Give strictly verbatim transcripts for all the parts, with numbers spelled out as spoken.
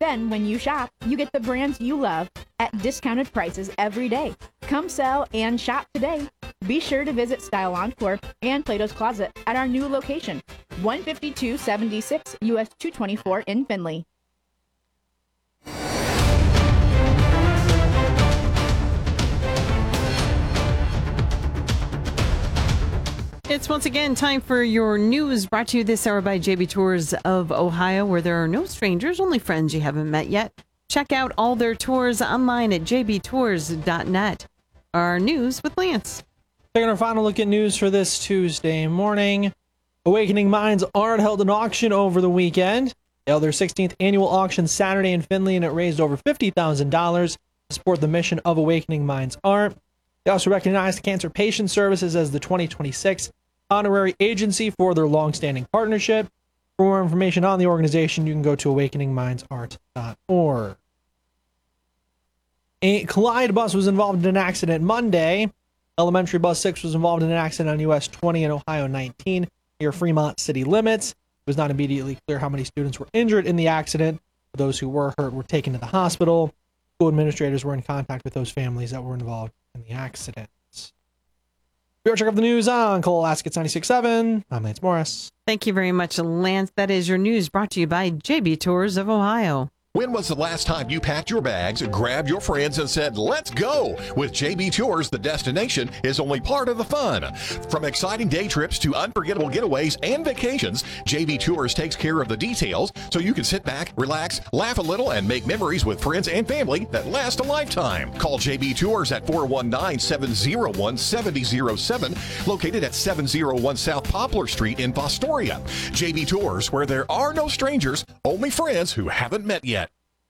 Then, when you shop, you get the brands you love at discounted prices every day. Come sell and shop today. Be sure to visit Style Encore and Plato's Closet at our new location, one fifty-two seventy-six U S two twenty-four in Findlay. It's once again time for your news, brought to you this hour by J B Tours of Ohio, where there are no strangers, only friends you haven't met yet. Check out all their tours online at j b tours dot net. Our news with Lance. Taking our final look at news for this Tuesday morning. Awakening Minds Art held an auction over the weekend. They held their sixteenth annual auction Saturday in Findlay, and it raised over fifty thousand dollars to support the mission of Awakening Minds Art. They also recognized Cancer Patient Services as the twenty twenty-six honorary agency for their long-standing partnership. For more information on the organization, you can go to awakening minds art dot org. A Clyde bus was involved in an accident Monday. Elementary bus six was involved in an accident on U S twenty and Ohio nineteen near Fremont city limits. It was not immediately clear how many students were injured in the accident. Those who were hurt were taken to the hospital. School administrators were in contact with those families that were involved in the accident. We are checking out the news on Colascutt ninety-six point seven. I'm Lance Morris. Thank you very much, Lance. That is your news brought to you by J B Tours of Ohio. When was the last time you packed your bags, grabbed your friends, and said, let's go? With J B Tours, the destination is only part of the fun. From exciting day trips to unforgettable getaways and vacations, J B Tours takes care of the details so you can sit back, relax, laugh a little, and make memories with friends and family that last a lifetime. Call J B Tours at four one nine, seven oh one, seven oh oh seven, located at seven oh one South Poplar Street in Fostoria. J B Tours, where there are no strangers, only friends who haven't met yet.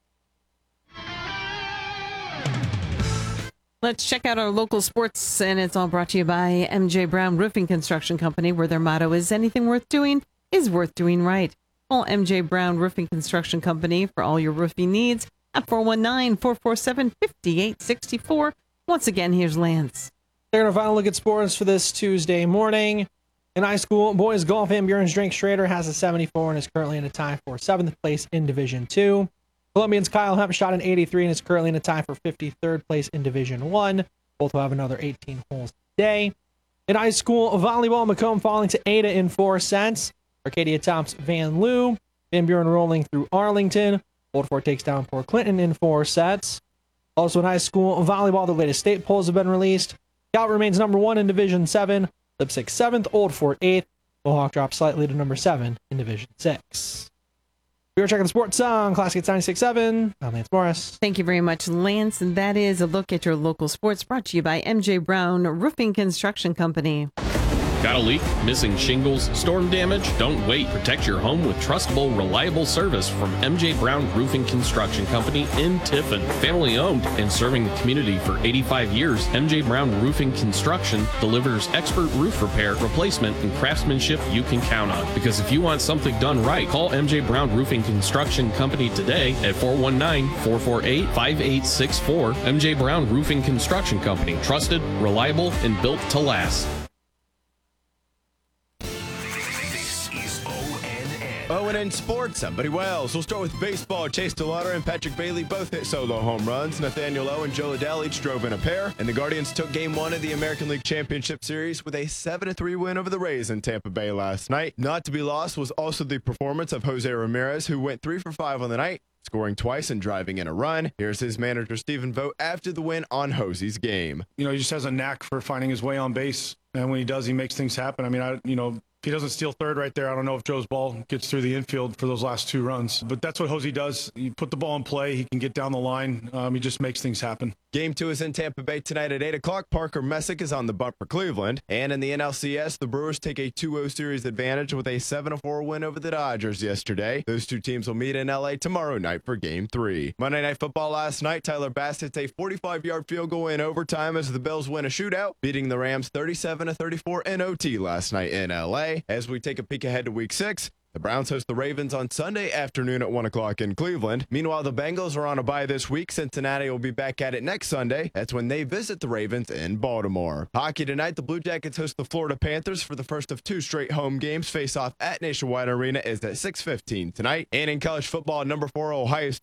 Let's check out our local sports, and it's all brought to you by M J Brown Roofing Construction Company, where their motto is anything worth doing is worth doing right. Call M J Brown Roofing Construction Company for all your roofing needs at four one nine, four four seven, five eight six four. Once again, here's Lance. Taking our final look at sports for this Tuesday morning. In high school, boys golf, Van Buren's Drake Schrader has a seventy-four and is currently in a tie for seventh place in Division two. Columbians' Kyle Hemp shot an eighty-three and is currently in a tie for fifty-third place in Division one. Both will have another eighteen holes today. In high school volleyball, Macomb falling to Ada in four sets. Arcadia tops Van Loo. Van Buren rolling through Arlington. Old Fort takes down Port Clinton in four sets. Also in high school volleyball, the latest state polls have been released. Calvert remains number one in Division seven. Lipsick seventh, Old Fort eighth. Mohawk drops slightly to number seven in Division six. We are checking the sports on Classic ninety-six point seven. I'm Lance Morris. Thank you very much, Lance. And that is a look at your local sports brought to you by M J Brown Roofing Construction Company. Got a leak? Missing shingles? Storm damage? Don't wait. Protect your home with trustable, reliable service from M J Brown Roofing Construction Company in Tiffin. Family owned and serving the community for eighty-five years, M J Brown Roofing Construction delivers expert roof repair, replacement, and craftsmanship you can count on. Because if you want something done right, call M J Brown Roofing Construction Company today at four one nine, four four eight, five eight six four. M J Brown Roofing Construction Company. Trusted, reliable, and built to last. Oh, and in sports, somebody Wells. We'll start with baseball. Chase DeLauder and Patrick Bailey both hit solo home runs. Nathaniel Lowe and Joe Liddell each drove in a pair. And the Guardians took game one of the American League Championship Series with a seven to three win over the Rays in Tampa Bay last night. Not to be lost was also the performance of Jose Ramirez, who went three for five on the night, scoring twice and driving in a run. Here's his manager, Stephen Vogt, after the win on Jose's game. You know, he just has a knack for finding his way on base. And when he does, he makes things happen. I mean, I, you know, if he doesn't steal third right there, I don't know if Joe's ball gets through the infield for those last two runs. But that's what Jose does. You put the ball in play, he can get down the line. Um, he just makes things happen. Game two is in Tampa Bay tonight at eight o'clock. Parker Messick is on the bump for Cleveland. And in the N L C S, the Brewers take a two oh series advantage with a seven to four win over the Dodgers yesterday. Those two teams will meet in L A tomorrow night for Game three. Monday Night Football last night, Tyler Bass hits a forty-five-yard field goal in overtime as the Bills win a shootout, beating the Rams thirty-seven to thirty-four in O T last night in L A. As we take a peek ahead to Week six, the Browns host the Ravens on Sunday afternoon at one o'clock in Cleveland. Meanwhile, the Bengals are on a bye this week. Cincinnati will be back at it next Sunday. That's when they visit the Ravens in Baltimore. Hockey tonight, the Blue Jackets host the Florida Panthers for the first of two straight home games. Face-off at Nationwide Arena is at six fifteen tonight. And in college football, number four Ohio State